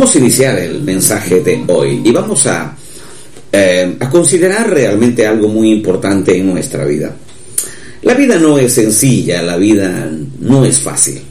Vamos a iniciar el mensaje de hoy y vamos a considerar realmente algo muy importante en nuestra vida. La vida no es sencilla, la vida no es fácil.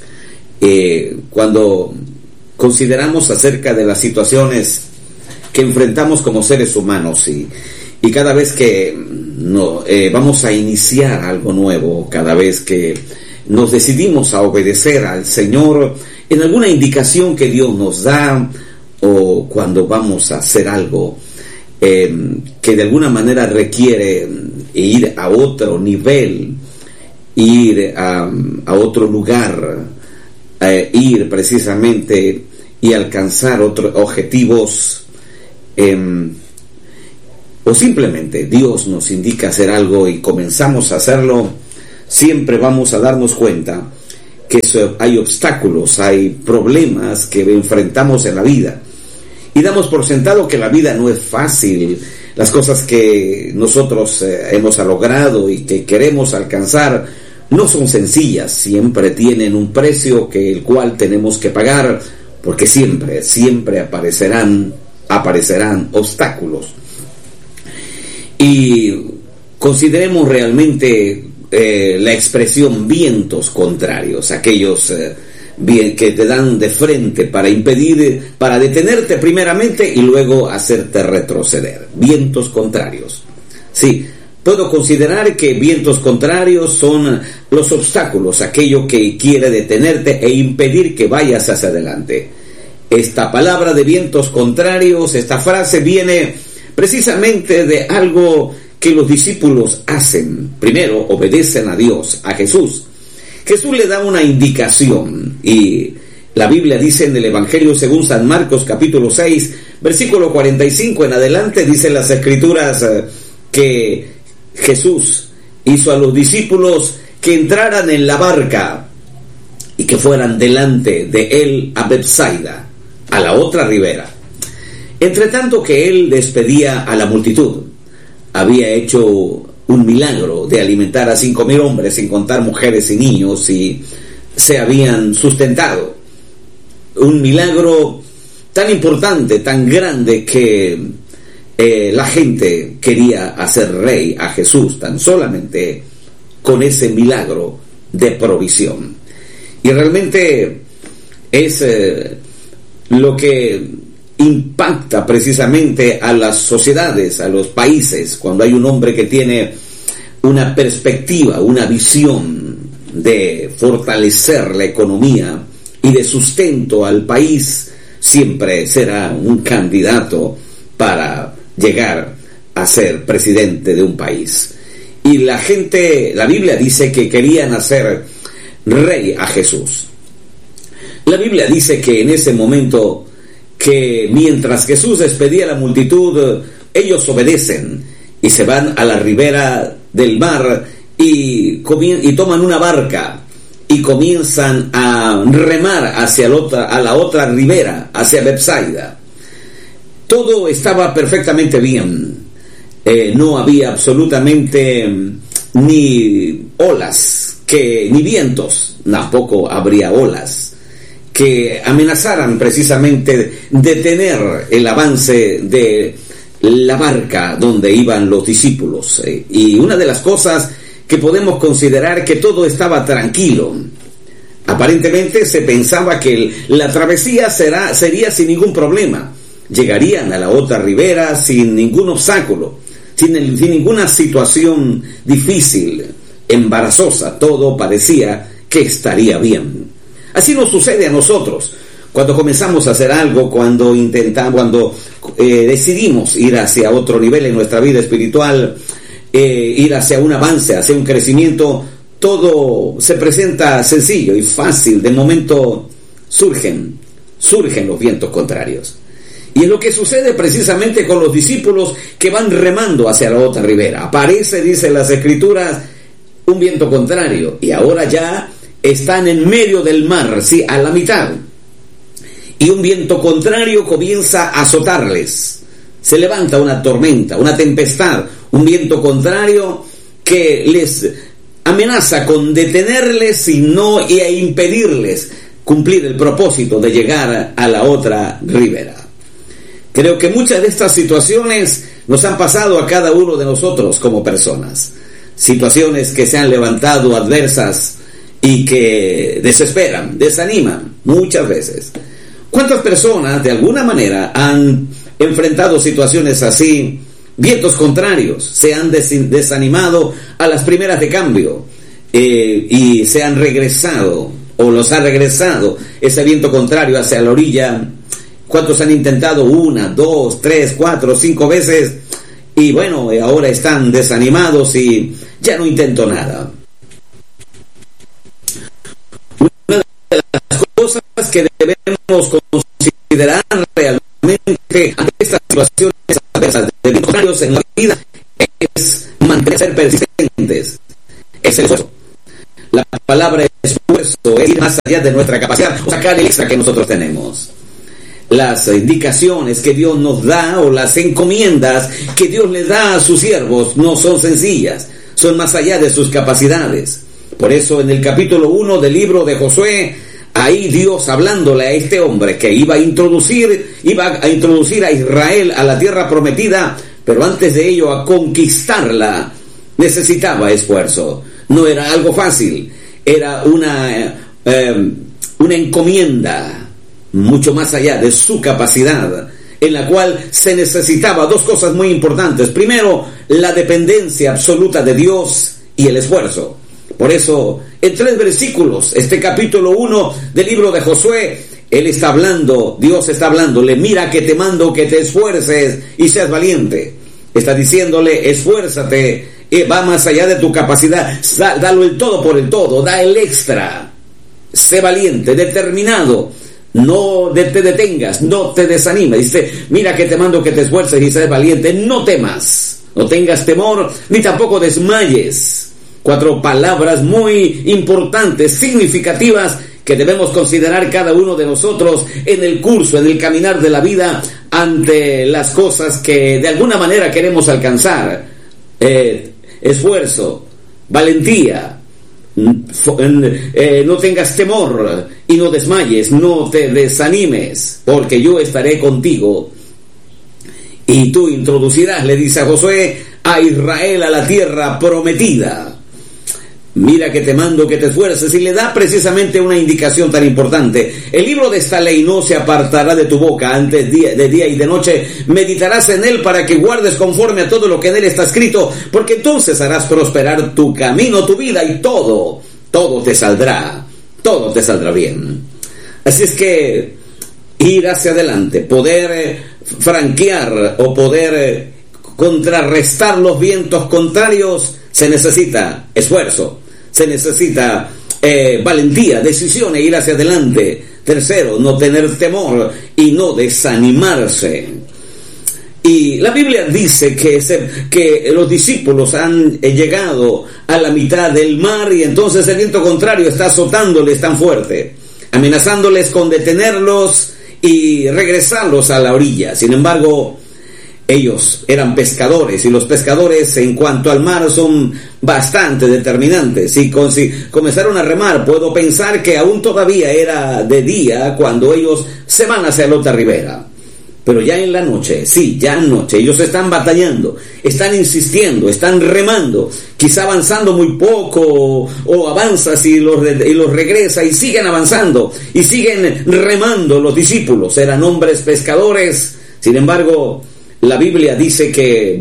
Cuando consideramos acerca de las situaciones que enfrentamos como seres humanos y cada vez que vamos a iniciar algo nuevo, cada vez que nos decidimos a obedecer al Señor en alguna indicación que Dios nos da, o cuando vamos a hacer algo que de alguna manera requiere ir a otro nivel, ir a otro lugar, ir precisamente y alcanzar otros objetivos, o simplemente Dios nos indica hacer algo y comenzamos a hacerlo, siempre vamos a darnos cuenta que hay obstáculos, hay problemas que enfrentamos en la vida y damos por sentado que la vida no es fácil. Las cosas que nosotros hemos logrado y que queremos alcanzar no son sencillas, siempre tienen un precio el cual tenemos que pagar, porque siempre aparecerán obstáculos. Y consideremos realmente la expresión vientos contrarios, aquellos que te dan de frente para impedir, para detenerte primeramente y luego hacerte retroceder. Vientos contrarios. Sí, puedo considerar que vientos contrarios son los obstáculos, aquello que quiere detenerte e impedir que vayas hacia adelante. Esta palabra de vientos contrarios, esta frase viene precisamente de algo que los discípulos hacen. Primero, obedecen a Dios, a Jesús. Jesús le da una indicación y la Biblia dice en el Evangelio según San Marcos capítulo 6, versículo 45 en adelante, dice las Escrituras que Jesús hizo a los discípulos que entraran en la barca y que fueran delante de él a Betsaida, a la otra ribera. Entre tanto que él despedía a la multitud, había hecho un milagro de alimentar a 5,000 hombres, sin contar mujeres y niños, y se habían sustentado. Un milagro tan importante, tan grande, que la gente quería hacer rey a Jesús tan solamente con ese milagro de provisión. Y realmente es lo que impacta precisamente a las sociedades, a los países, cuando hay un hombre que tiene una perspectiva, una visión de fortalecer la economía y de sustento al país, siempre será un candidato para llegar a ser presidente de un país. Y la gente, la Biblia dice que querían hacer rey a Jesús. La Biblia dice que en ese momento, que mientras Jesús despedía a la multitud, ellos obedecen y se van a la ribera del mar y toman una barca y comienzan a remar hacia la otra ribera, hacia Betsaida. Todo estaba perfectamente bien, no había absolutamente ni olas, ni vientos, tampoco habría olas que amenazaran precisamente detener el avance de la barca donde iban los discípulos. Y una de las cosas que podemos considerar, que todo estaba tranquilo. Aparentemente se pensaba que la travesía sería sin ningún problema. Llegarían a la otra ribera sin ningún obstáculo, sin ninguna situación difícil, embarazosa. Todo parecía que estaría bien. Así nos sucede a nosotros cuando comenzamos a hacer algo, cuando decidimos ir hacia otro nivel en nuestra vida espiritual, ir hacia un avance, hacia un crecimiento. Todo se presenta sencillo y fácil. De momento surgen los vientos contrarios. Y es lo que sucede precisamente con los discípulos que van remando hacia la otra ribera. Aparece, dice las Escrituras, un viento contrario, y ahora ya están en medio del mar, sí, a la mitad. Y un viento contrario comienza a azotarles. Se levanta una tormenta, una tempestad, un viento contrario que les amenaza con detenerles y a impedirles cumplir el propósito de llegar a la otra ribera. Creo que muchas de estas situaciones nos han pasado a cada uno de nosotros como personas. Situaciones que se han levantado adversas y que desesperan, desaniman muchas veces. ¿Cuántas personas de alguna manera han enfrentado situaciones así, vientos contrarios, se han desanimado a las primeras de cambio y se han regresado o los ha regresado ese viento contrario hacia la orilla? ¿Cuántos han intentado 1, 2, 3, 4, 5 veces? Y bueno, ahora están desanimados y ya no intento nada. Una de las cosas que debemos considerar realmente ante estas situaciones adversas de contrarios en la vida es mantener persistentes. Es el esfuerzo. La palabra esfuerzo es ir más allá de nuestra capacidad, o sacar el extra que nosotros tenemos. Las indicaciones que Dios nos da o las encomiendas que Dios le da a sus siervos no son sencillas, son más allá de sus capacidades. Por eso en el capítulo 1 del libro de Josué, ahí Dios hablándole a este hombre que iba a introducir a Israel a la tierra prometida, pero antes de ello a conquistarla necesitaba esfuerzo. No era algo fácil, era una encomienda mucho más allá de su capacidad, en la cual se necesitaba dos cosas muy importantes. Primero, la dependencia absoluta de Dios y el esfuerzo. Por eso, en 3 versículos, este capítulo 1 del libro de Josué, Dios está hablándole, mira que te mando que te esfuerces y seas valiente. Está diciéndole, esfuérzate, va más allá de tu capacidad, dalo el todo por el todo, da el extra, sé valiente, determinado. No te detengas, no te desanimes. Dice, mira que te mando que te esfuerces y seas valiente, no temas, no tengas temor, ni tampoco desmayes. 4 palabras muy importantes, significativas, que debemos considerar cada uno de nosotros en el curso, en el caminar de la vida, ante las cosas que de alguna manera queremos alcanzar. Esfuerzo, valentía, no tengas temor y no desmayes, no te desanimes, porque yo estaré contigo y tú introducirás, le dice a Josué, a Israel a la tierra prometida. Mira que te mando que te esfuerces, y le da precisamente una indicación tan importante. El libro de esta ley no se apartará de tu boca, antes de día y de noche meditarás en él para que guardes conforme a todo lo que en él está escrito, porque entonces harás prosperar tu camino, tu vida, y todo te saldrá bien. Así es que ir hacia adelante, poder franquear o poder contrarrestar los vientos contrarios, se necesita esfuerzo, se necesita valentía, decisión e ir hacia adelante. Tercero, no tener temor y no desanimarse. Y la Biblia dice que los discípulos han llegado a la mitad del mar y entonces el viento contrario está azotándoles tan fuerte, amenazándoles con detenerlos y regresarlos a la orilla. Sin embargo, ellos eran pescadores, y los pescadores en cuanto al mar son bastante determinantes. Si comenzaron a remar, puedo pensar que aún todavía era de día cuando ellos se van hacia la otra ribera. Pero ya en la noche, ellos están batallando, están insistiendo, están remando, quizá avanzando muy poco, o avanzas y los regresa, y siguen avanzando, y siguen remando los discípulos. Eran hombres pescadores. Sin embargo, la Biblia dice que,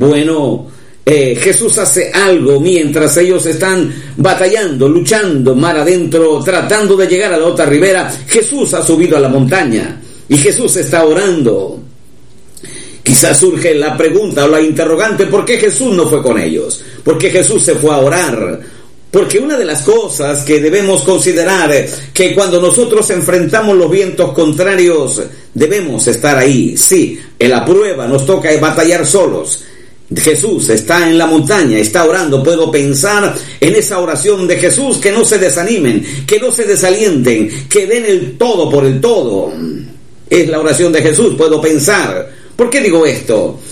Jesús hace algo mientras ellos están batallando, luchando mar adentro, tratando de llegar a la otra ribera. Jesús ha subido a la montaña y Jesús está orando. Quizás surge la pregunta o la interrogante, ¿por qué Jesús no fue con ellos? ¿Por qué Jesús se fue a orar? Porque una de las cosas que debemos considerar es que cuando nosotros enfrentamos los vientos contrarios, debemos estar ahí. Sí, en la prueba nos toca batallar solos. Jesús está en la montaña, está orando. Puedo pensar en esa oración de Jesús, que no se desanimen, que no se desalienten, que den el todo por el todo. Es la oración de Jesús, puedo pensar. ¿Por qué digo esto?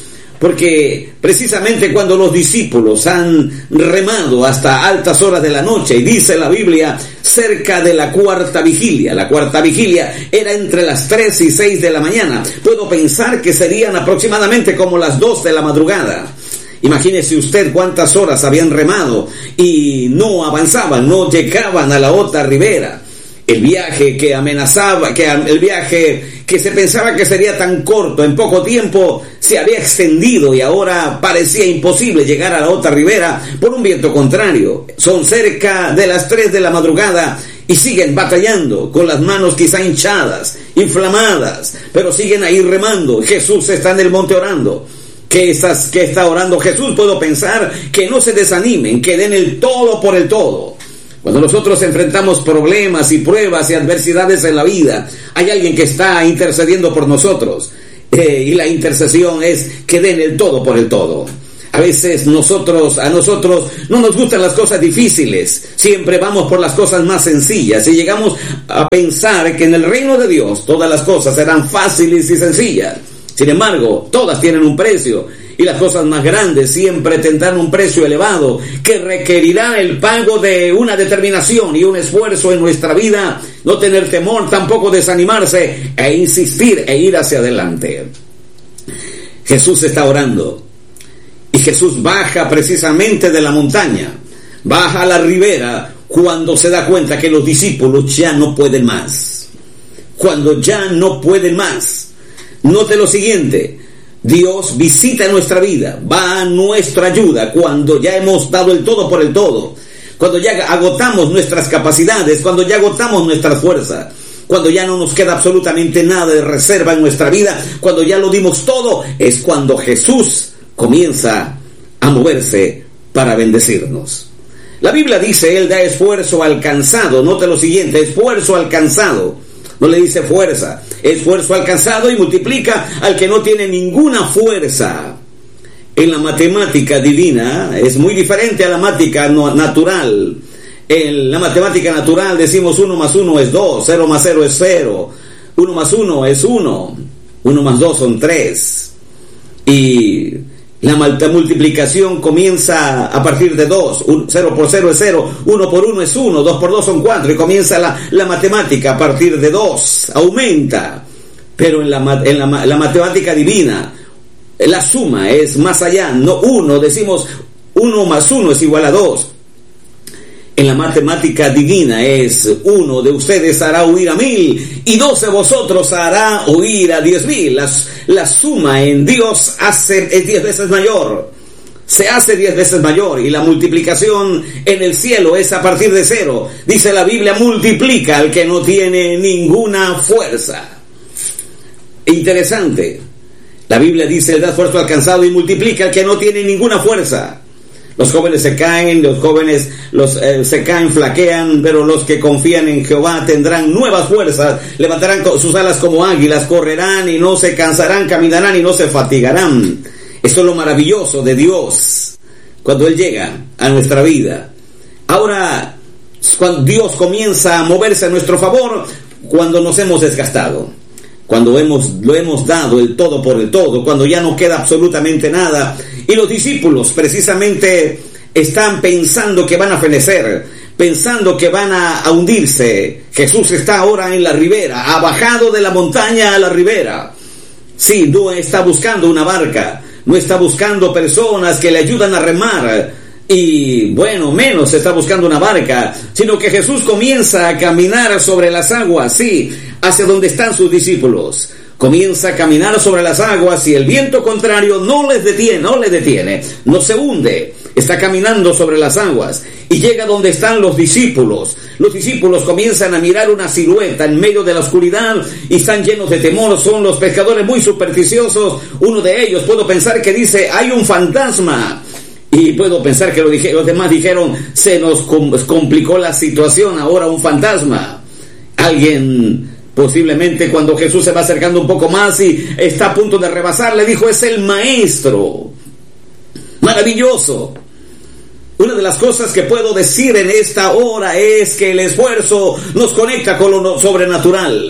porque precisamente cuando los discípulos han remado hasta altas horas de la noche, y dice la Biblia, cerca de la cuarta vigilia era entre las 3 y 6 de la mañana, puedo pensar que serían aproximadamente como las 2 de la madrugada. Imagínese usted cuántas horas habían remado y no avanzaban, no llegaban a la otra ribera. El viaje que amenazaba, el viaje que se pensaba que sería tan corto, en poco tiempo se había extendido y ahora parecía imposible llegar a la otra ribera por un viento contrario. Son cerca de las 3 de la madrugada y siguen batallando con las manos quizá hinchadas, inflamadas, pero siguen ahí remando. Jesús está en el monte orando. ¿Qué está orando Jesús? Puedo pensar que no se desanimen, que den el todo por el todo. Cuando nosotros enfrentamos problemas y pruebas y adversidades en la vida, hay alguien que está intercediendo por nosotros. Y la intercesión es que den el todo por el todo. A veces a nosotros no nos gustan las cosas difíciles. Siempre vamos por las cosas más sencillas. Y llegamos a pensar que en el reino de Dios todas las cosas serán fáciles y sencillas. Sin embargo, todas tienen un precio, y las cosas más grandes siempre tendrán un precio elevado que requerirá el pago de una determinación y un esfuerzo en nuestra vida, no tener temor, tampoco desanimarse e insistir e ir hacia adelante. Jesús está orando y Jesús baja precisamente de la montaña, baja a la ribera cuando se da cuenta que los discípulos ya no pueden más. Cuando ya no pueden más. Note lo siguiente, Dios visita nuestra vida, va a nuestra ayuda cuando ya hemos dado el todo por el todo, cuando ya agotamos nuestras capacidades, cuando ya agotamos nuestras fuerzas, cuando ya no nos queda absolutamente nada de reserva en nuestra vida, cuando ya lo dimos todo, es cuando Jesús comienza a moverse para bendecirnos. La Biblia dice, Él da esfuerzo al cansado. Note lo siguiente, esfuerzo al cansado. No le dice fuerza, esfuerzo alcanzado, y multiplica al que no tiene ninguna fuerza. En la matemática divina es muy diferente a la matemática natural. En la matemática natural decimos 1 más 1 es 2, 0 más 0 es 0, 1 más 1 es 1, 1 más 2 son 3. Y la multiplicación comienza a partir de 2, 0 por 0 es 0, 1 por 1 es 1, 2 por 2 son 4, y comienza la matemática a partir de 2, aumenta. Pero en la matemática divina, la suma es más allá, no 1, decimos 1 más 1 es igual a 2. En la matemática divina es 1 de ustedes hará huir a 1000 y 2 de vosotros hará huir a 10,000. La suma en Dios es 10 veces mayor. Se hace 10 veces mayor, y la multiplicación en el cielo es a partir de 0. Dice la Biblia, multiplica al que no tiene ninguna fuerza. Interesante. La Biblia dice, da esfuerzo alcanzado y multiplica al que no tiene ninguna fuerza. Los jóvenes se caen, se caen, flaquean, pero los que confían en Jehová tendrán nuevas fuerzas, levantarán sus alas como águilas, correrán y no se cansarán, caminarán y no se fatigarán. Esto es lo maravilloso de Dios, cuando Él llega a nuestra vida. Ahora, cuando Dios comienza a moverse a nuestro favor, cuando nos hemos desgastado, cuando lo hemos dado el todo por el todo, cuando ya no queda absolutamente nada, y los discípulos precisamente están pensando que van a fenecer, pensando que van a hundirse. Jesús está ahora en la ribera, ha bajado de la montaña a la ribera. Sí, no está buscando una barca, no está buscando personas que le ayudan a remar, y bueno, menos está buscando una barca, sino que Jesús comienza a caminar sobre las aguas, sí, hacia donde están sus discípulos. Comienza a caminar sobre las aguas y el viento contrario no le detiene, no se hunde, está caminando sobre las aguas y llega donde están los discípulos. Los discípulos comienzan a mirar una silueta en medio de la oscuridad y están llenos de temor. Son los pescadores muy supersticiosos. Uno de ellos, puedo pensar que dice, hay un fantasma. Y puedo pensar que los demás dijeron, se nos complicó la situación, ahora un fantasma. Alguien, posiblemente cuando Jesús se va acercando un poco más y está a punto de rebasar, le dijo, es el maestro. Maravilloso. Una de las cosas que puedo decir en esta hora es que el esfuerzo nos conecta con lo sobrenatural.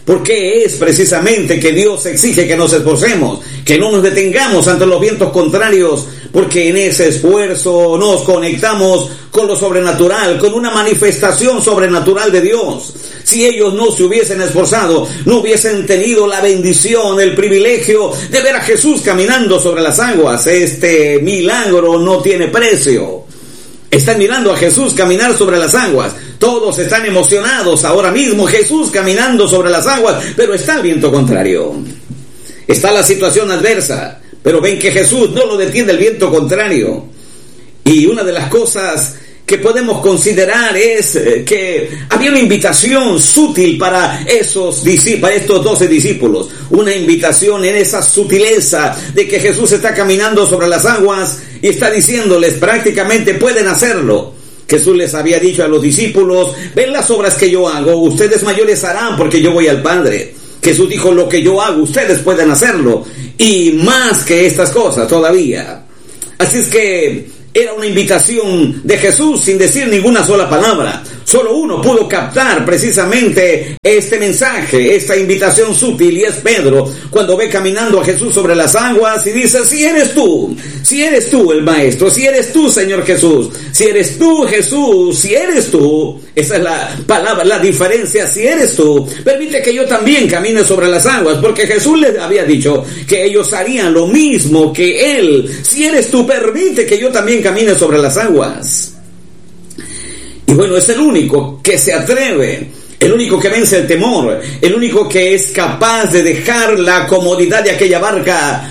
¿Por qué es precisamente que Dios exige que nos esforcemos, que no nos detengamos ante los vientos contrarios? Porque en ese esfuerzo nos conectamos con lo sobrenatural, con una manifestación sobrenatural de Dios. Si ellos no se hubiesen esforzado, no hubiesen tenido la bendición, el privilegio de ver a Jesús caminando sobre las aguas. Este milagro no tiene precio. Están mirando a Jesús caminar sobre las aguas. Todos están emocionados ahora mismo. Jesús caminando sobre las aguas, pero está el viento contrario. Está la situación adversa, pero ven que Jesús no lo detiene el viento contrario. Y una de las cosas que podemos considerar es que había una invitación sutil para estos 12 discípulos. Una invitación en esa sutileza de que Jesús está caminando sobre las aguas y está diciéndoles prácticamente pueden hacerlo. Jesús les había dicho a los discípulos, ven las obras que yo hago, ustedes mayores harán porque yo voy al Padre. Jesús dijo, lo que yo hago, ustedes pueden hacerlo. Y más que estas cosas todavía. Así es que era una invitación de Jesús sin decir ninguna sola palabra. Solo uno pudo captar precisamente este mensaje, esta invitación sutil, y es Pedro, cuando ve caminando a Jesús sobre las aguas y dice, si eres tú el Maestro, si eres tú, Señor Jesús, si eres tú, Jesús, si eres tú, esa es la palabra, la diferencia, si eres tú, permite que yo también camine sobre las aguas, porque Jesús les había dicho que ellos harían lo mismo que Él. Si eres tú, permite que yo también camine sobre las aguas. Y bueno, es el único que se atreve, el único que vence el temor, el único que es capaz de dejar la comodidad de aquella barca,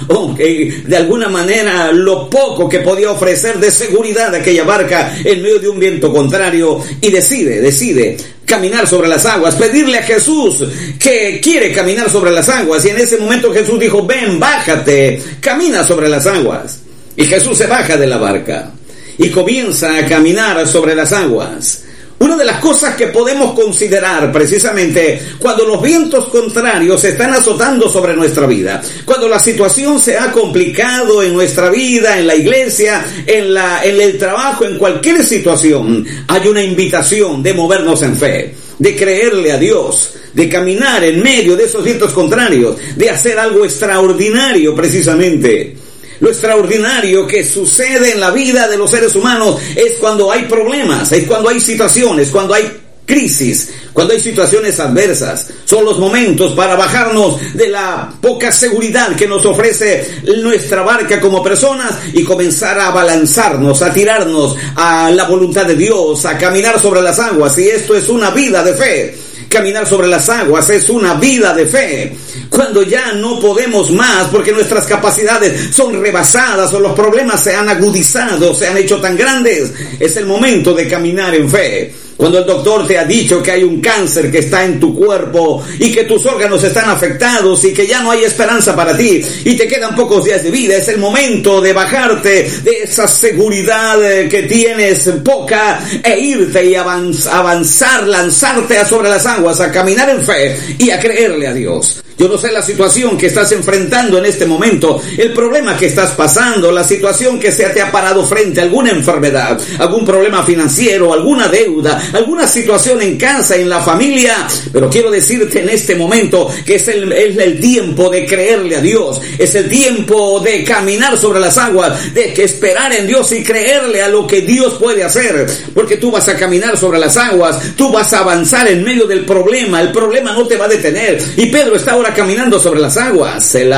de alguna manera lo poco que podía ofrecer de seguridad de aquella barca en medio de un viento contrario, y decide caminar sobre las aguas, pedirle a Jesús que quiere caminar sobre las aguas. Y en ese momento Jesús dijo, ven, bájate, camina sobre las aguas. Y Jesús se baja de la barca y comienza a caminar sobre las aguas. Una de las cosas que podemos considerar precisamente cuando los vientos contrarios se están azotando sobre nuestra vida, cuando la situación se ha complicado en nuestra vida, en la iglesia, en el trabajo, en cualquier situación, hay una invitación de movernos en fe, de creerle a Dios, de caminar en medio de esos vientos contrarios, de hacer algo extraordinario precisamente. Lo extraordinario que sucede en la vida de los seres humanos es cuando hay problemas, es cuando hay situaciones, cuando hay crisis, cuando hay situaciones adversas. Son los momentos para bajarnos de la poca seguridad que nos ofrece nuestra barca como personas y comenzar a balanzarnos, a tirarnos a la voluntad de Dios, a caminar sobre las aguas. Y esto es una vida de fe. Caminar sobre las aguas es una vida de fe. Cuando ya no podemos más porque nuestras capacidades son rebasadas o los problemas se han agudizado, se han hecho tan grandes, es el momento de caminar en fe. Cuando el doctor te ha dicho que hay un cáncer que está en tu cuerpo y que tus órganos están afectados y que ya no hay esperanza para ti y te quedan pocos días de vida, es el momento de bajarte de esa seguridad que tienes poca e irte y avanzar, lanzarte sobre las aguas, a caminar en fe y a creerle a Dios. Yo no sé la situación que estás enfrentando en este momento, el problema que estás pasando, la situación que se te ha parado frente, alguna enfermedad, algún problema financiero, alguna deuda, alguna situación en casa, en la familia, pero quiero decirte en este momento que es el tiempo de creerle a Dios, es el tiempo de caminar sobre las aguas, de que esperar en Dios y creerle a lo que Dios puede hacer, porque tú vas a caminar sobre las aguas, tú vas a avanzar en medio del problema, el problema no te va a detener. Y Pedro está ahora caminando sobre las aguas, el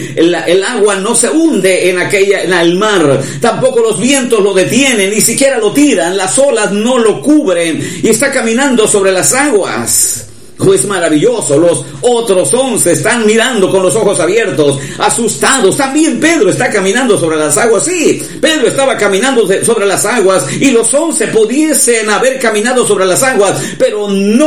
agua no se hunde en el mar, tampoco los vientos lo detienen, ni siquiera lo tiran, las olas no lo cubren, y está caminando sobre las aguas. Es maravilloso. Los otros 11 están mirando con los ojos abiertos, asustados. También Pedro está caminando sobre las aguas. Sí, Pedro estaba caminando sobre las aguas y los 11 pudiesen haber caminado sobre las aguas, pero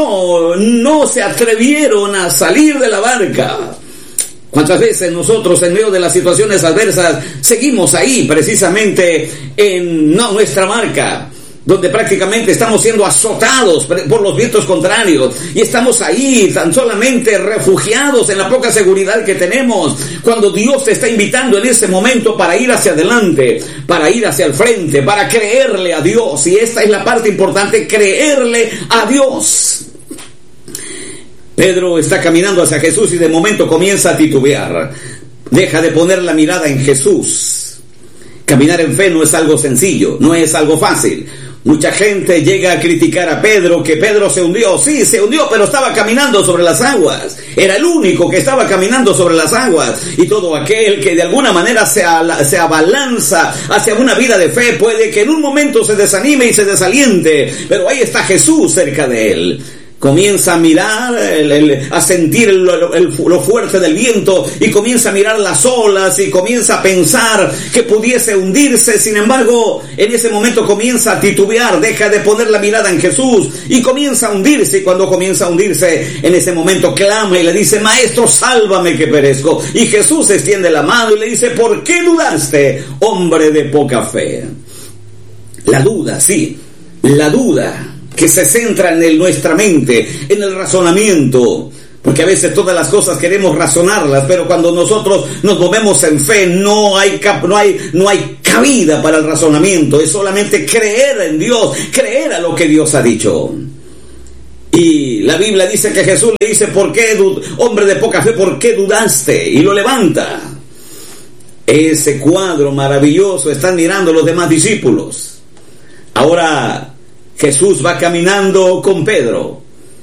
no se atrevieron a salir de la barca. ¿Cuántas veces nosotros en medio de las situaciones adversas seguimos ahí precisamente en nuestra barca, donde prácticamente estamos siendo azotados por los vientos contrarios y estamos ahí tan solamente refugiados en la poca seguridad que tenemos, cuando Dios te está invitando en ese momento para ir hacia adelante, para ir hacia el frente, para creerle a Dios? Y esta es la parte importante, creerle a Dios. Pedro está caminando hacia Jesús y de momento comienza a titubear. Deja de poner la mirada en Jesús. Caminar en fe no es algo sencillo, no es algo fácil. Mucha gente llega a criticar a Pedro, que Pedro se hundió. Sí, se hundió, pero estaba caminando sobre las aguas. Era el único que estaba caminando sobre las aguas. Y todo aquel que de alguna manera se abalanza hacia una vida de fe puede que en un momento se desanime y se desaliente. Pero ahí está Jesús cerca de él. Comienza a mirar, a sentir lo fuerte del viento, y comienza a mirar las olas y comienza a pensar que pudiese hundirse. Sin embargo, en ese momento comienza a titubear, deja de poner la mirada en Jesús y comienza a hundirse. Y cuando comienza a hundirse, en ese momento clama y le dice: Maestro, sálvame que perezco. Y Jesús extiende la mano y le dice: ¿por qué dudaste, hombre de poca fe? La duda, sí, la duda que se centra en nuestra mente, en el razonamiento, porque a veces todas las cosas queremos razonarlas, pero cuando nosotros nos movemos en fe no hay cabida para el razonamiento. Es solamente creer en Dios, creer a lo que Dios ha dicho. Y la Biblia dice que Jesús le dice: ¿por qué, hombre de poca fe, por qué dudaste? Y lo levanta. Ese cuadro maravilloso están mirando los demás discípulos. Ahora Jesús va caminando con Pedro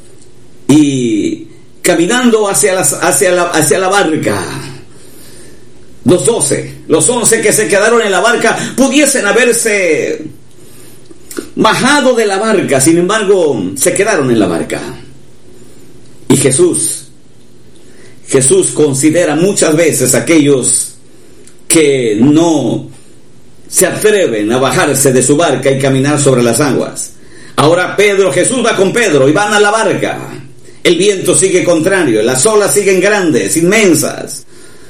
y caminando hacia la barca. Los 11 que se quedaron en la barca pudiesen haberse bajado de la barca, sin embargo se quedaron en la barca. Y Jesús considera muchas veces a aquellos que no se atreven a bajarse de su barca y caminar sobre las aguas. Ahora Jesús va con Pedro y van a la barca. El viento sigue contrario, las olas siguen grandes, inmensas.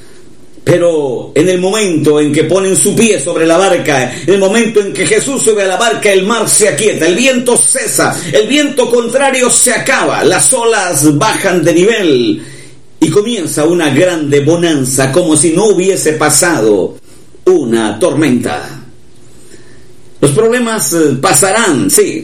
Pero en el momento en que ponen su pie sobre la barca, en el momento en que Jesús sube a la barca, el mar se aquieta, el viento cesa, el viento contrario se acaba, las olas bajan de nivel y comienza una grande bonanza, como si no hubiese pasado una tormenta. Los problemas pasarán, sí.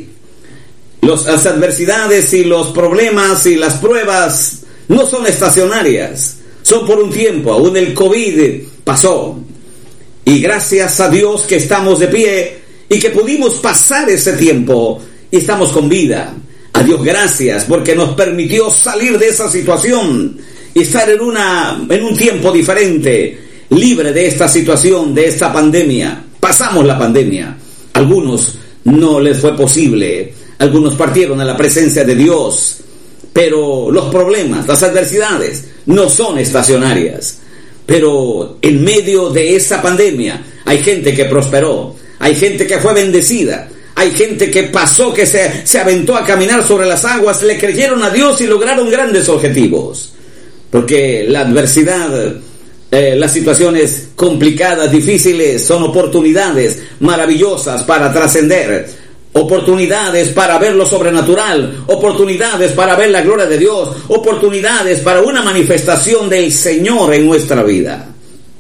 Las adversidades y los problemas y las pruebas no son estacionarias, son por un tiempo. Aún el COVID pasó. Y gracias a Dios que estamos de pie y que pudimos pasar ese tiempo y estamos con vida. A Dios gracias porque nos permitió salir de esa situación y estar en un tiempo diferente, libre de esta situación, de esta pandemia. Pasamos la pandemia. Algunos no les fue posible. Algunos partieron a la presencia de Dios, pero los problemas, las adversidades no son estacionarias. Pero en medio de esa pandemia hay gente que prosperó, hay gente que fue bendecida, hay gente que pasó, que se aventó a caminar sobre las aguas, le creyeron a Dios y lograron grandes objetivos. Porque la adversidad, las situaciones complicadas, difíciles, son oportunidades maravillosas para trascender. Oportunidades para ver lo sobrenatural, oportunidades para ver la gloria de Dios, oportunidades para una manifestación del Señor en nuestra vida.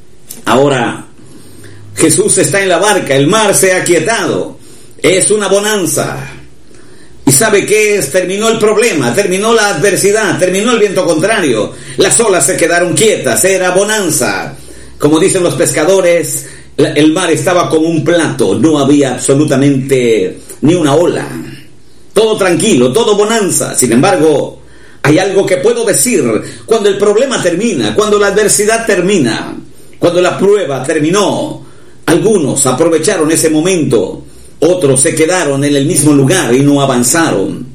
Ahora, Jesús está en la barca, el mar se ha aquietado, es una bonanza. ¿Y sabe qué es? Terminó el problema, terminó la adversidad, terminó el viento contrario, las olas se quedaron quietas, era bonanza. Como dicen los pescadores, el mar estaba como un plato, no había absolutamente ni una ola, todo tranquilo, todo bonanza. Sin embargo, hay algo que puedo decir: cuando el problema termina, cuando la adversidad termina, cuando la prueba terminó, algunos aprovecharon ese momento, otros se quedaron en el mismo lugar y no avanzaron,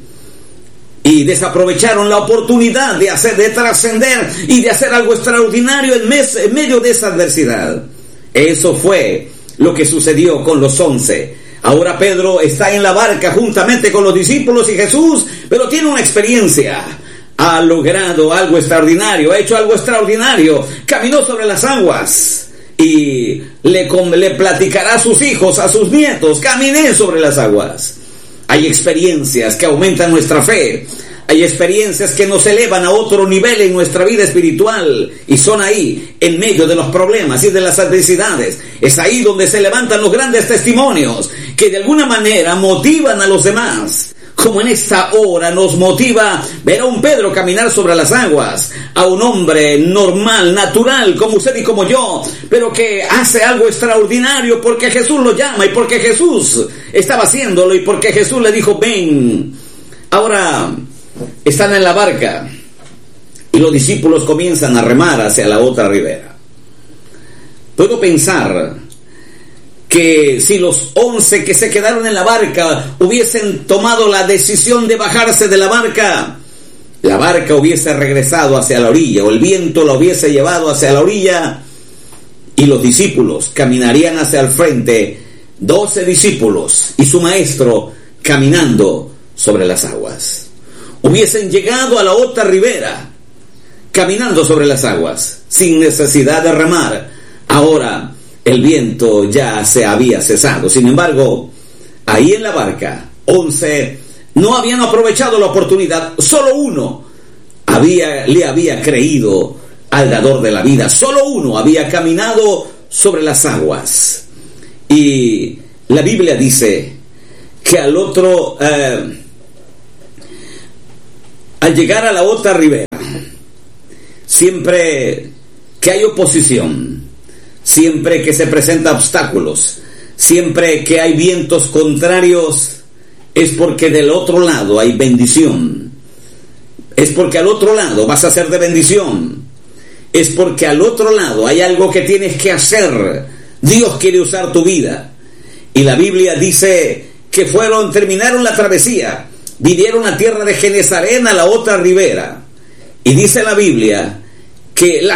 y desaprovecharon la oportunidad de trascender y de hacer algo extraordinario en medio de esa adversidad. Eso fue lo que sucedió con los 11. Ahora Pedro está en la barca juntamente con los discípulos y Jesús, pero tiene una experiencia. Ha logrado algo extraordinario, ha hecho algo extraordinario. Caminó sobre las aguas y le platicará a sus hijos, a sus nietos: caminé sobre las aguas. Hay experiencias que aumentan nuestra fe. Hay experiencias que nos elevan a otro nivel en nuestra vida espiritual, y son ahí, en medio de los problemas y de las adversidades. Es ahí donde se levantan los grandes testimonios que de alguna manera motivan a los demás. como en esta hora nos motiva ver a un Pedro caminar sobre las aguas, a un hombre normal, natural, como usted y como yo, pero que hace algo extraordinario porque Jesús lo llama y porque Jesús estaba haciéndolo y porque Jesús le dijo, ven. Ahora están en la barca y los discípulos comienzan a remar hacia la otra ribera. Puedo pensar que si los 11 que se quedaron en la barca hubiesen tomado la decisión de bajarse de la barca hubiese regresado hacia la orilla, o el viento la hubiese llevado hacia la orilla, y los discípulos caminarían hacia el frente, 12 discípulos y su maestro caminando sobre las aguas. Hubiesen llegado a la otra ribera caminando sobre las aguas, sin necesidad de remar. Ahora el viento ya se había cesado. Sin embargo, ahí en la barca, 11 no habían aprovechado la oportunidad. Solo uno le había creído al dador de la vida. Solo uno había caminado sobre las aguas. Y la Biblia dice que al otro, al llegar a la otra ribera, siempre que hay oposición, siempre que se presentan obstáculos, siempre que hay vientos contrarios, es porque del otro lado hay bendición. Es porque al otro lado vas a ser de bendición. Es porque al otro lado hay algo que tienes que hacer. Dios quiere usar tu vida. Y la Biblia dice que terminaron la travesía, vinieron a tierra de Genesarén, a la otra ribera. Y dice la Biblia que la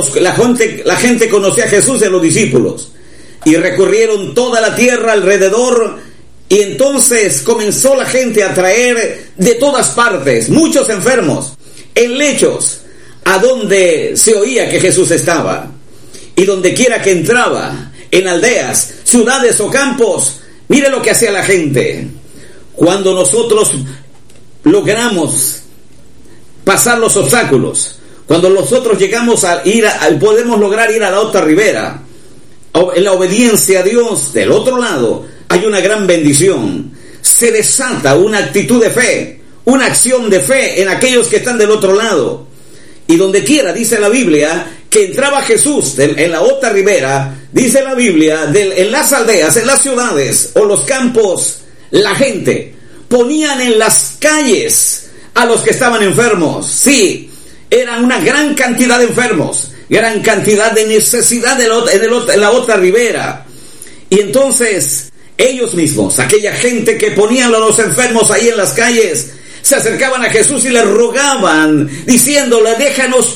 gente conocía a Jesús y a los discípulos, y recorrieron toda la tierra alrededor, y entonces comenzó la gente a traer de todas partes muchos enfermos en lechos a donde se oía que Jesús estaba. Y donde quiera que entraba, en aldeas, ciudades o campos, mire lo que hacía la gente. Cuando nosotros logramos pasar los obstáculos, cuando nosotros llegamos podemos lograr ir a la otra ribera, en la obediencia a Dios, del otro lado hay una gran bendición. Se desata una actitud de fe, una acción de fe en aquellos que están del otro lado. Y donde quiera, dice la Biblia, que entraba Jesús en la otra ribera, dice la Biblia, en las aldeas, en las ciudades o los campos, la gente ponían en las calles a los que estaban enfermos. Sí, era una gran cantidad de enfermos, gran cantidad de necesidad en la otra ribera. Y entonces ellos mismos, aquella gente que ponían a los enfermos ahí en las calles, se acercaban a Jesús y le rogaban, diciéndole, déjanos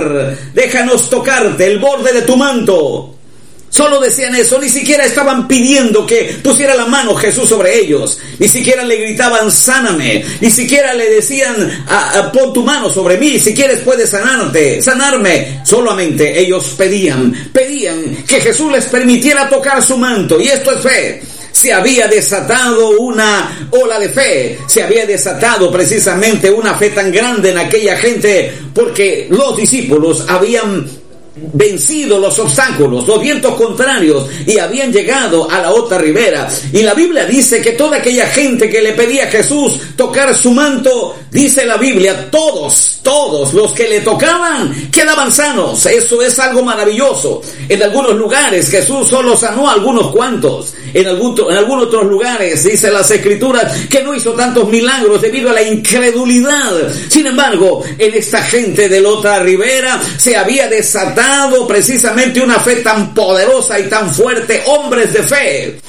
tocarte el borde de tu manto. Solo decían eso, ni siquiera estaban pidiendo que pusiera la mano Jesús sobre ellos, ni siquiera le gritaban, sáname, ni siquiera le decían, pon tu mano sobre mí, si quieres puedes sanarme. Solamente ellos pedían que Jesús les permitiera tocar su manto, y esto es fe. Se había desatado una ola de fe, se había desatado precisamente una fe tan grande en aquella gente, porque los discípulos habían vencido los obstáculos, los vientos contrarios, y habían llegado a la otra ribera. Y la Biblia dice que toda aquella gente que le pedía a Jesús tocar su manto, dice la Biblia, todos los que le tocaban quedaban sanos. Eso es algo maravilloso. En algunos lugares Jesús solo sanó a algunos cuantos. En algunos otros lugares dice las Escrituras que no hizo tantos milagros debido a la incredulidad. Sin embargo, en esta gente de la otra ribera se había desatado precisamente una fe tan poderosa y tan fuerte, hombres de fe.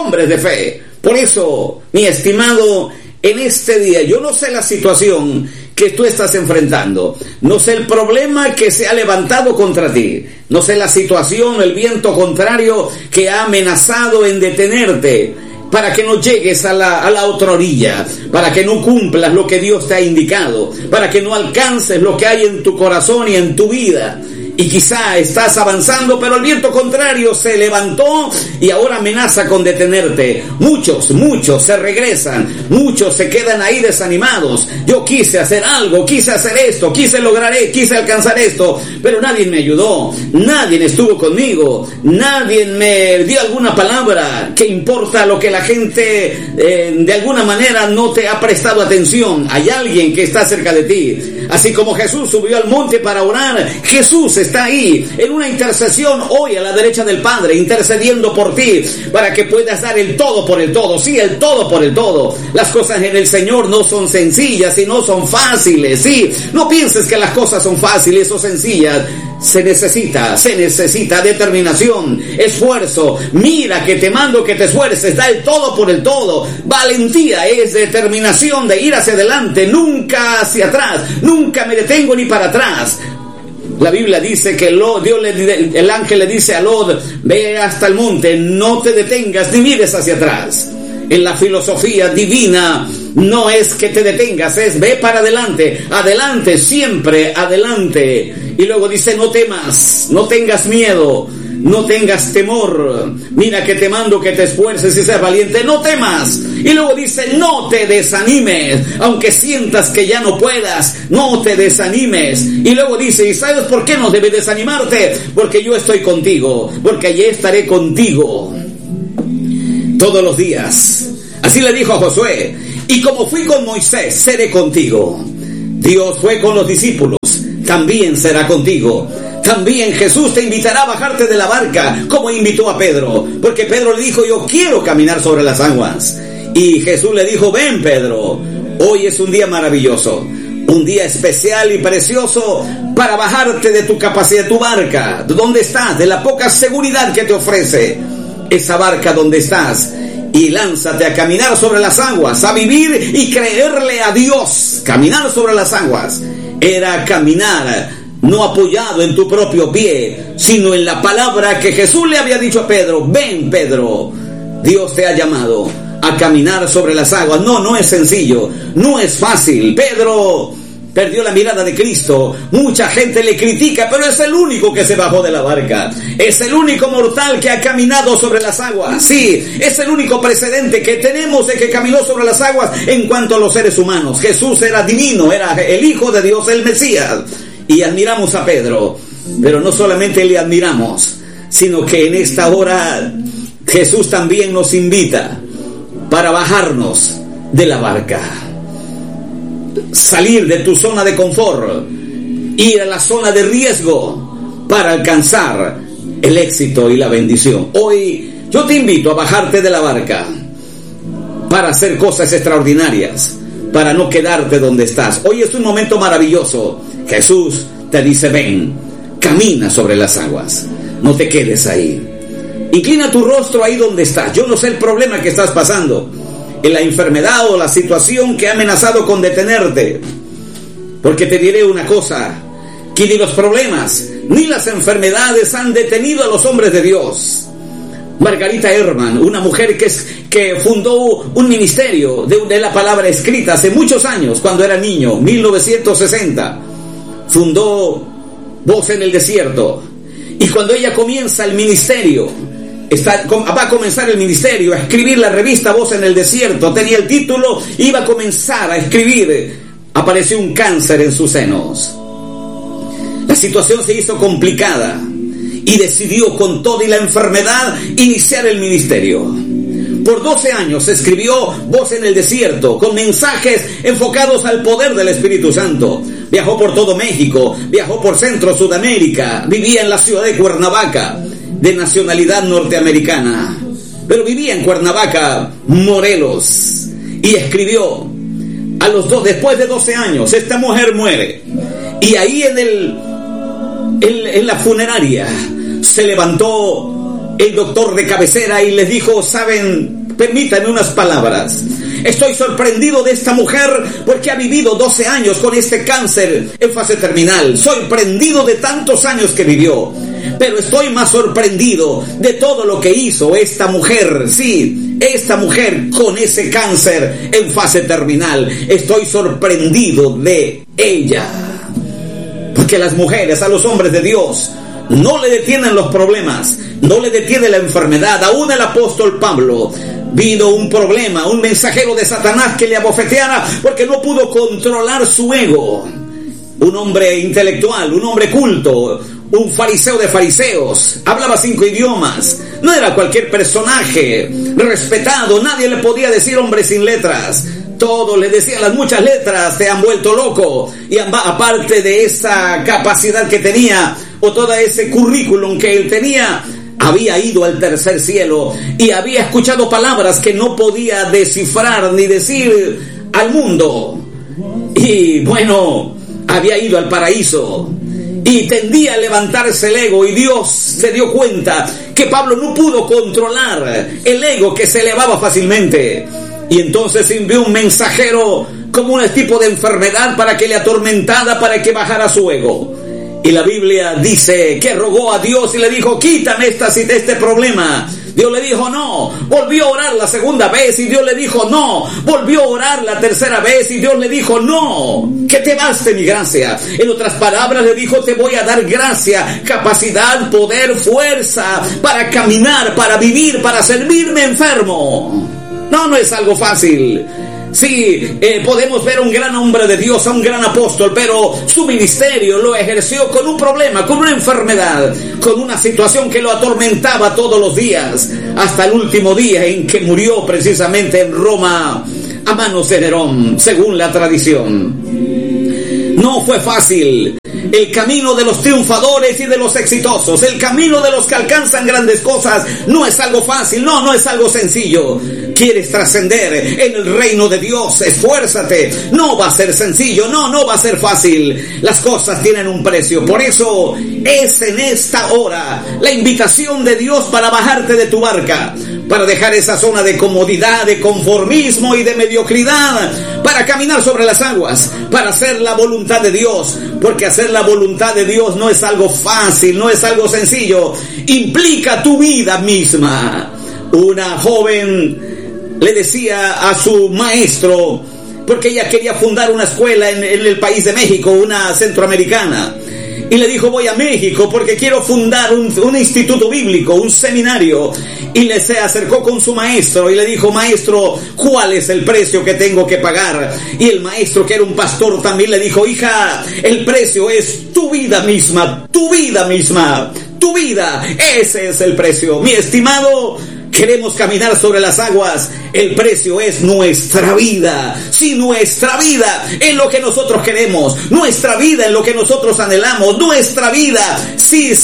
Por eso, mi estimado, en este día, yo no sé la situación que tú estás enfrentando, no sé el problema que se ha levantado contra ti, no sé la situación, el viento contrario que ha amenazado en detenerte, para que no llegues a la otra orilla, para que no cumplas lo que Dios te ha indicado, para que no alcances lo que hay en tu corazón y en tu vida. y quizá estás avanzando, pero el viento contrario se levantó y ahora amenaza con detenerte. Muchos se regresan, muchos se quedan ahí desanimados. Yo quise hacer algo, quise hacer esto, quise alcanzar esto, pero nadie me ayudó, nadie estuvo conmigo, nadie me dio alguna palabra. ¿Qué importa lo que la gente de alguna manera no te ha prestado atención? Hay alguien que está cerca de ti. Así como Jesús subió al monte para orar, Jesús está ahí en una intercesión hoy a la derecha del Padre, intercediendo por ti para que puedas dar el todo por el todo. Sí, el todo por el todo. Las cosas en el Señor no son sencillas y no son fáciles. Sí, no pienses que las cosas son fáciles o sencillas. Se necesita determinación, esfuerzo. Mira que te mando que te esfuerces, da el todo por el todo. Valentía es determinación de ir hacia adelante, nunca hacia atrás, nunca me detengo ni para atrás. La Biblia dice que el ángel le dice a Lot: ve hasta el monte, no te detengas ni mires hacia atrás. En la filosofía divina no es que te detengas, es ve para adelante, adelante, siempre adelante. Y luego dice: no temas, no tengas miedo, no tengas temor. Mira que te mando que te esfuerces y seas valiente, no temas. Y luego dice: no te desanimes, aunque sientas que ya no puedas, no te desanimes. Y luego dice: ¿y sabes por qué no debes desanimarte? Porque yo estoy contigo, porque allí estaré contigo todos los días. Así le dijo a Josué: y como fui con Moisés, seré contigo. Dios fue con los discípulos, también será contigo. También Jesús te invitará a bajarte de la barca, como invitó a Pedro, porque Pedro le dijo: yo quiero caminar sobre las aguas. Y Jesús le dijo: ven, Pedro, hoy es un día maravilloso, un día especial y precioso para bajarte de tu capacidad, de tu barca, de donde estás, de la poca seguridad que te ofrece esa barca donde estás, y lánzate a caminar sobre las aguas, a vivir y creerle a Dios. Caminar sobre las aguas era caminar no apoyado en tu propio pie, sino en la palabra que Jesús le había dicho a Pedro: ven, Pedro, Dios te ha llamado a caminar sobre las aguas. No es sencillo, no es fácil. Pedro perdió la mirada de Cristo. Mucha gente le critica, pero es el único que se bajó de la barca. Es el único mortal que ha caminado sobre las aguas. Sí, es el único precedente que tenemos de que caminó sobre las aguas en cuanto a los seres humanos. Jesús era divino, era el Hijo de Dios, el Mesías. Y admiramos a Pedro, pero no solamente le admiramos, sino que en esta hora Jesús también nos invita para bajarnos de la barca, salir de tu zona de confort, ir a la zona de riesgo para alcanzar el éxito y la bendición. Hoy yo te invito a bajarte de la barca para hacer cosas extraordinarias, para no quedarte donde estás. Hoy es un momento maravilloso. Jesús te dice: ven, camina sobre las aguas, no te quedes ahí. Inclina tu rostro ahí donde estás. Yo no sé el problema que estás pasando, en la enfermedad o la situación que ha amenazado con detenerte, porque te diré una cosa, que ni los problemas ni las enfermedades han detenido a los hombres de Dios. Margarita Herman, una mujer que fundó un ministerio de la palabra escrita hace muchos años, cuando era niño, 1960, fundó Voz en el Desierto. Y cuando ella comienza el ministerio, va a comenzar el ministerio, a escribir la revista Voz en el Desierto, tenía el título, iba a comenzar a escribir, apareció un cáncer en sus senos. La situación se hizo complicada y decidió, con toda y la enfermedad, iniciar el ministerio. Por 12 años escribió Voz en el Desierto, con mensajes enfocados al poder del Espíritu Santo. Viajó por todo México, viajó por Centro, Sudamérica, vivía en la ciudad de Cuernavaca, de nacionalidad norteamericana, pero vivía en Cuernavaca, Morelos, y escribió. Después de 12 años, esta mujer muere, y ahí en la funeraria se levantó el doctor de cabecera y les dijo: saben, permítanme unas palabras. Estoy sorprendido de esta mujer porque ha vivido 12 años con este cáncer en fase terminal. Sorprendido de tantos años que vivió, pero estoy más sorprendido de todo lo que hizo esta mujer. Sí, esta mujer con ese cáncer en fase terminal. Estoy sorprendido de ella. Porque las mujeres, a los hombres de Dios, no le detienen los problemas, no le detiene la enfermedad. Aún el apóstol Pablo, vino un problema, un mensajero de Satanás que le abofeteara porque no pudo controlar su ego. Un hombre intelectual, un hombre culto, un fariseo de fariseos, hablaba 5 idiomas, no era cualquier personaje respetado, nadie le podía decir hombre sin letras. Todos le decían, las muchas letras te han vuelto loco. Y aparte de esa capacidad que tenía, o todo ese currículum que él tenía, había ido al tercer cielo y había escuchado palabras que no podía descifrar ni decir al mundo. Y bueno, había ido al paraíso y tendía a levantarse el ego, y Dios se dio cuenta que Pablo no pudo controlar el ego que se elevaba fácilmente. Y entonces envió un mensajero como un tipo de enfermedad para que le atormentara, para que bajara su ego. Y la Biblia dice que rogó a Dios y le dijo, quítame este problema. Dios le dijo no. Volvió a orar la segunda vez y Dios le dijo no. Volvió a orar la tercera vez y Dios le dijo no. Que te baste mi gracia. En otras palabras le dijo, te voy a dar gracia, capacidad, poder, fuerza para caminar, para vivir, para servirme enfermo. No es algo fácil. Sí, podemos ver a un gran hombre de Dios, a un gran apóstol, pero su ministerio lo ejerció con un problema, con una enfermedad, con una situación que lo atormentaba todos los días, hasta el último día en que murió precisamente en Roma a manos de Nerón, según la tradición. No fue fácil el camino de los triunfadores y de los exitosos, el camino de los que alcanzan grandes cosas. No es algo fácil, no es algo sencillo. ¿Quieres trascender en el reino de Dios? Esfuérzate. No va a ser sencillo, no va a ser fácil. Las cosas tienen un precio. Por eso es en esta hora la invitación de Dios para bajarte de tu barca, para dejar esa zona de comodidad, de conformismo y de mediocridad, para caminar sobre las aguas, para hacer la voluntad de Dios. Porque hacer la voluntad de Dios no es algo fácil, no es algo sencillo. Implica tu vida misma. Una joven le decía a su maestro, porque ella quería fundar una escuela en el país de México, una centroamericana, y le dijo, voy a México porque quiero fundar un instituto bíblico, un seminario. Y se acercó con su maestro y le dijo, maestro, ¿cuál es el precio que tengo que pagar? Y el maestro, que era un pastor, también le dijo, hija, el precio es tu vida misma, tu vida misma, tu vida, ese es el precio. Mi estimado, queremos caminar sobre las aguas, el precio es nuestra vida. Sí, nuestra vida en lo que nosotros queremos, nuestra vida en lo que nosotros anhelamos, nuestra vida, sí,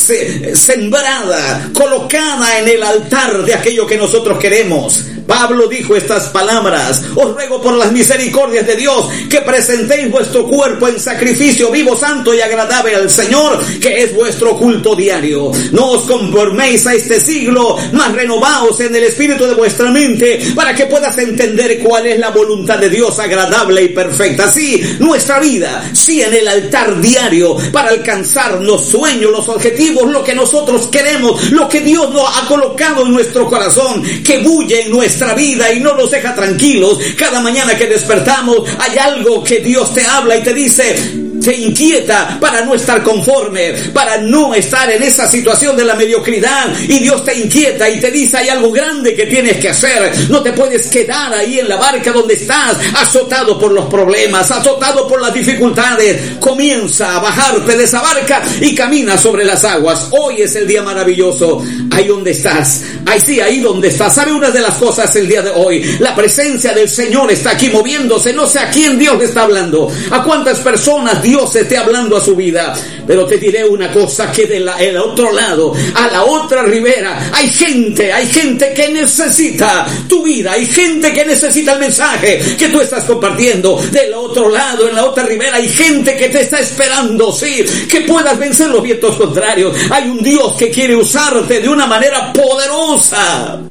sembrada, colocada en el altar de aquello que nosotros queremos. Pablo dijo estas palabras, os ruego por las misericordias de Dios que presentéis vuestro cuerpo en sacrificio vivo, santo y agradable al Señor, que es vuestro culto diario. No os conforméis a este siglo, mas renovaos en el espíritu de vuestra mente, para que puedas entender cuál es la voluntad de Dios agradable y perfecta. Sí, nuestra vida, sí, en el altar diario, para alcanzar los sueños, los objetivos, lo que nosotros queremos, lo que Dios nos ha colocado en nuestro corazón, que bulle en nuestra vida y no nos deja tranquilos. Cada mañana que despertamos hay algo que Dios te habla y te dice, te inquieta para no estar conforme, para no estar en esa situación de la mediocridad, y Dios te inquieta y te dice, hay algo grande que tienes que hacer. No te puedes quedar ahí en la barca donde estás, azotado por los problemas, azotado por las dificultades. Comienza a bajarte de esa barca y camina sobre las aguas. Hoy es el día maravilloso. Ahí donde estás, ahí donde estás. ¿Sabe una de las cosas el día de hoy? La presencia del Señor está aquí moviéndose. No sé a quién Dios le está hablando, a cuántas personas Dios esté hablando a su vida, pero te diré una cosa, que del otro lado, a la otra ribera, hay gente que necesita tu vida, hay gente que necesita el mensaje que tú estás compartiendo. Del otro lado, en la otra ribera, hay gente que te está esperando, sí, que puedas vencer los vientos contrarios. Hay un Dios que quiere usarte de una manera poderosa.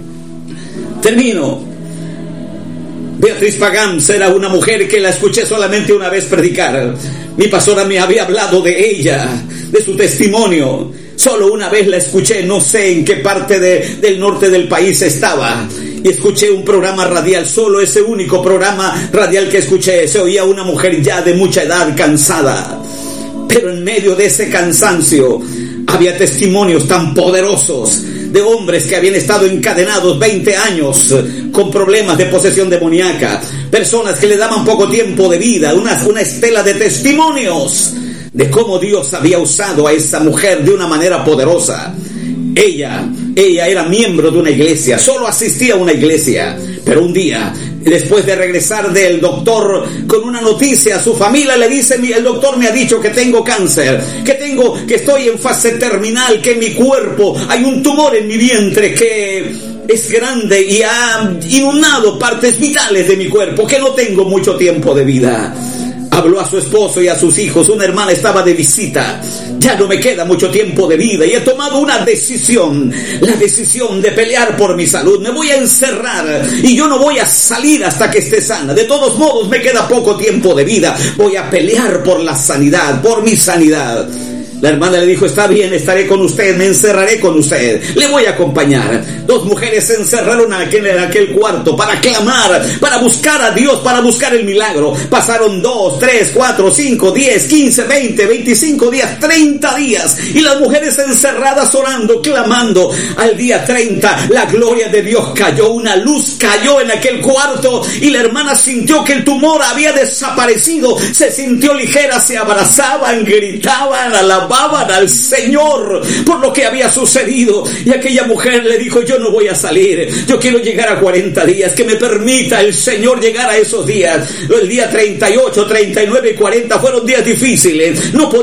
Termino. Beatriz Pagán era una mujer que la escuché solamente una vez predicar. Mi pastora me había hablado de ella, de su testimonio. Solo una vez la escuché, no sé en qué parte del norte del país estaba. Y escuché un programa radial, solo ese único programa radial que escuché. Se oía una mujer ya de mucha edad, cansada. Pero en medio de ese cansancio había testimonios tan poderosos de hombres que habían estado encadenados 20 años con problemas de posesión demoníaca, personas que le daban poco tiempo de vida, una estela de testimonios de cómo Dios había usado a esa mujer de una manera poderosa. Ella era miembro de una iglesia, solo asistía a una iglesia, pero un día, después de regresar del doctor con una noticia a su familia, le dice: el doctor me ha dicho que tengo cáncer, que estoy en fase terminal, que en mi cuerpo hay un tumor en mi vientre que es grande y ha inundado partes vitales de mi cuerpo, que no tengo mucho tiempo de vida. Habló a su esposo y a sus hijos. Una hermana estaba de visita. Ya no me queda mucho tiempo de vida y he tomado una decisión, la decisión de pelear por mi salud. Me voy a encerrar y yo no voy a salir hasta que esté sana. De todos modos, me queda poco tiempo de vida. Voy a pelear por la sanidad, por mi sanidad. La hermana le dijo: está bien, estaré con usted, me encerraré con usted, le voy a acompañar. Dos mujeres se encerraron en aquel cuarto para clamar, para buscar a Dios, para buscar el milagro. Pasaron 2, 3, 4, 5, 10, 15, 20, 25 días, 30 días. Y las mujeres encerradas orando, clamando. Al día 30, la gloria de Dios cayó, una luz cayó en aquel cuarto y la hermana sintió que el tumor había desaparecido. Se sintió ligera, se abrazaban, gritaban, alababan al Señor por lo que había sucedido. Y aquella mujer le dijo: yo no voy a salir, yo quiero llegar a 40 días, que me permita el Señor llegar a esos días. El día 38, 39 y 40 fueron días difíciles, no